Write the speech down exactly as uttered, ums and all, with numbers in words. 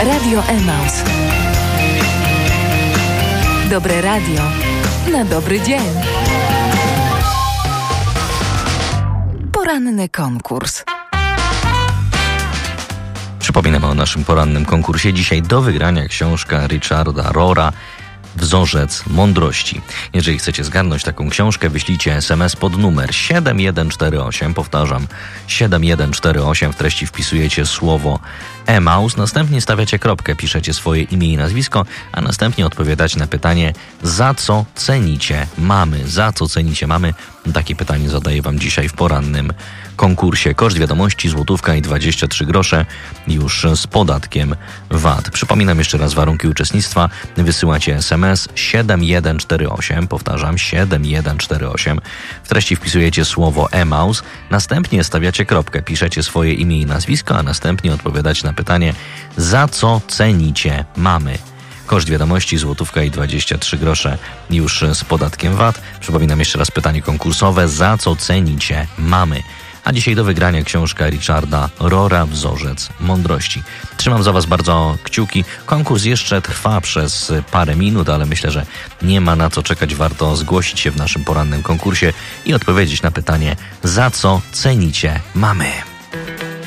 Radio Emaus. Dobre radio na dobry dzień. Poranny konkurs. Przypominamy o naszym porannym konkursie. Dzisiaj do wygrania książka Richarda Rohra Wzorzec Mądrości. Jeżeli chcecie zgarnąć taką książkę, wyślijcie es em es pod numer siedem jeden cztery osiem. Powtarzam, siedem jeden cztery osiem. W treści wpisujecie słowo Emaus. Następnie stawiacie kropkę, piszecie swoje imię i nazwisko, a następnie odpowiadacie na pytanie, za co cenicie mamy. Za co cenicie mamy? Takie pytanie zadaję wam dzisiaj w porannym konkursie. Koszt wiadomości złotówka i dwadzieścia trzy grosze już z podatkiem V A T. Przypominam jeszcze raz warunki uczestnictwa. Wysyłacie es em es siedem jeden cztery osiem. Powtarzam, siedem jeden cztery osiem. W treści wpisujecie słowo Emaus. Następnie stawiacie kropkę, piszecie swoje imię i nazwisko, a następnie odpowiadacie na pytanie, za co cenicie mamy. Koszt wiadomości złotówka i dwadzieścia trzy grosze już z podatkiem V A T. Przypominam jeszcze raz pytanie konkursowe, za co cenicie mamy. A dzisiaj do wygrania książka Richarda Rohra Wzorzec Mądrości. Trzymam za was bardzo kciuki. Konkurs jeszcze trwa przez parę minut, ale myślę, że nie ma na co czekać. Warto zgłosić się w naszym porannym konkursie i odpowiedzieć na pytanie, za co cenicie mamy.